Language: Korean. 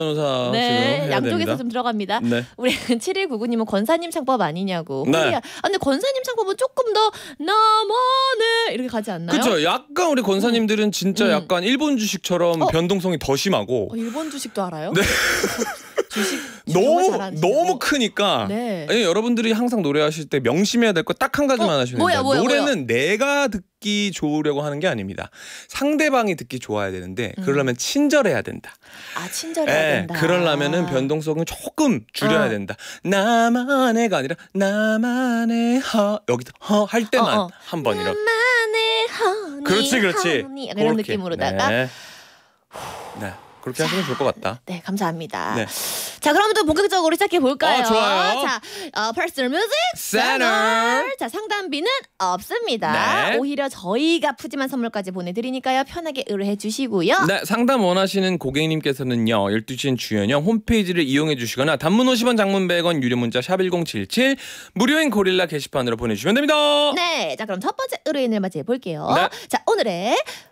변호사 네, 지금 해야 양쪽에서 됩니다. 좀 들어갑니다. 네. 우리 7199님은 권사님 창법 아니냐고. 네. 근데 권사님 창법은 조금 더 나만의 이렇게 가지 않나요? 그렇죠. 약간 우리 권사님들은 진짜 약간 일본 주식처럼 변동성이 더 심하고 일본 주식도 알아요? 네. 주식 너무 크니까 네. 아니, 여러분들이 항상 노래하실 때 명심해야 될 거 딱 한 가지만 하시면 됩니다. 노래는 내가 듣기 좋으려고 하는 게 아닙니다. 상대방이 듣기 좋아야 되는데 그러려면 친절해야 된다. 아, 친절해야 된다. 그러려면은 변동성을 조금 줄여야 된다. 나만의가 아니라 나만의 여기서 할 때만 한 번 이렇게. 나만의 허니. 그렇지. 허니. 이런 느낌으로다가. 네. 그렇게 하시면 좋을 것 같다. 네, 감사합니다. 네. 자, 그럼 또 본격적으로 시작해 볼까요? 좋아요. 자, 퍼스널 뮤직 센터. 자, 상담비는 없습니다. 네. 오히려 저희가 푸짐한 선물까지 보내드리니까요. 편하게 의뢰해 주시고요. 네, 상담 원하시는 고객님께서는요. 12시엔 주연형 홈페이지를 이용해 주시거나 단문 50원, 장문 100원, 유료 문자 샵 1077 무료인 고릴라 게시판으로 보내주시면 됩니다. 네, 자, 그럼 첫 번째 의뢰인을 맞이해 볼게요. 네. 자, 오늘의